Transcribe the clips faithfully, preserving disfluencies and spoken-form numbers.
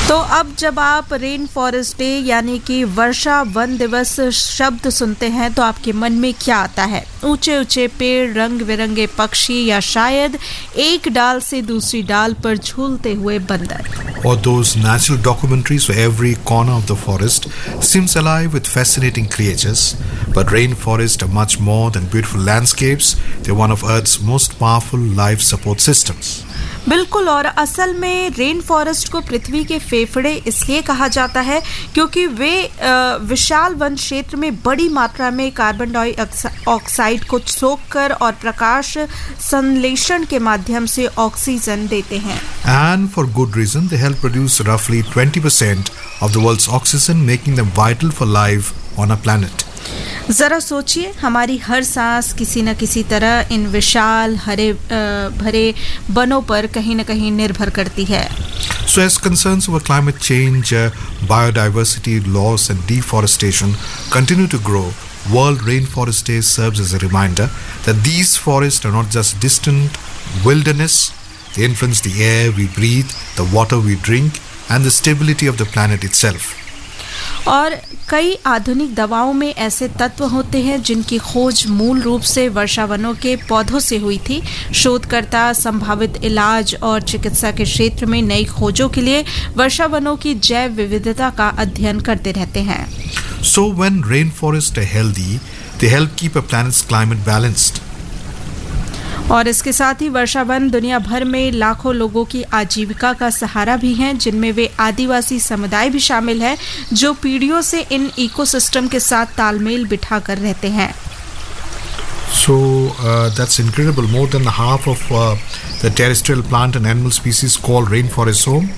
तो अब जब आप रेन फॉरेस्ट डे यानी कि वर्षा वन दिवस शब्द सुनते हैं तो आपके मन में क्या आता है? ऊंचे ऊंचे पेड़, रंग बिरंगे पक्षी, या शायद एक डाल से दूसरी डाल पर झूलते हुए बंदर? Or those natural documentaries where every corner of the forest seems alive with fascinating creatures. But rainforests are much more than beautiful landscapes. They're one of Earth's most powerful life support systems. बिल्कुल, और असल में rain forest को पृथ्वी के फेफड़े इसलिए कहा जाता है क्योंकि वे विशाल वन क्षेत्र में बड़ी मात्रा में कार्बन डाइऑक्साइड को सोखकर और प्रकाश संश्लेषण के माध्यम से ऑक्सीजन देते हैं. And for good reason, they help produce roughly twenty percent of the world's oxygen, making them vital for life on our planet. जरा सोचिए, हमारी हर सांस किसी न किसी तरह इन विशाल हरे भरे वनों पर कहीं न कहीं निर्भर करती है. So as concerns over climate change, uh, biodiversity loss and deforestation continue to grow, World Rainforest Day serves as a reminder that these forests are not just distant wilderness. They influence the air we breathe, the water we drink, and the stability of the planet itself. और कई आधुनिक दवाओं में ऐसे तत्व होते हैं जिनकी खोज मूल रूप से वर्षावनों के पौधों से हुई थी. शोधकर्ता संभावित इलाज और चिकित्सा के क्षेत्र में नई खोजों के लिए वर्षावनों की जैव विविधता का अध्ययन करते रहते हैं. So when rainforests are healthy, they help keep a planet's climate balanced. और इसके साथ ही वर्षावन दुनिया भर में लाखों लोगों की आजीविका का सहारा भी हैं, जिनमें वे आदिवासी समुदाय भी शामिल है जो पीढ़ियों से इन इकोसिस्टम के साथ तालमेल बिठाकर रहते हैं. So uh, that's incredible. More than half of uh, the terrestrial plant and animal species call rainforests home.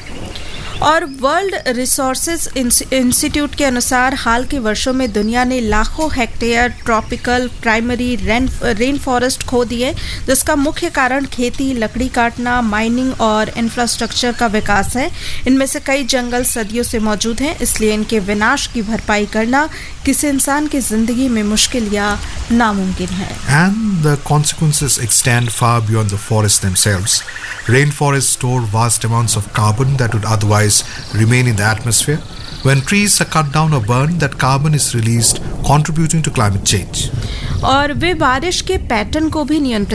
और वर्ल्ड रिसोर्सेज इंस्टीट्यूट के अनुसार हाल के वर्षों में दुनिया ने लाखों hectare tropical primary rain forest खो दिए, जिसका मुख्य कारण खेती, लकड़ी काटना, माइनिंग और इंफ्रास्ट्रक्चर का विकास है. इनमें से कई जंगल सदियों से मौजूद हैं, इसलिए इनके विनाश की भरपाई करना किसी इंसान की जिंदगी में मुश्किल या नामुमकिन है. And the consequences extend far beyond the forests themselves. Rainforests store vast amounts of carbon that would otherwise remain in the atmosphere. When trees are cut down or burned, that carbon is released, contributing to climate change. और वे बारिश के pattern को भी नियंत्रित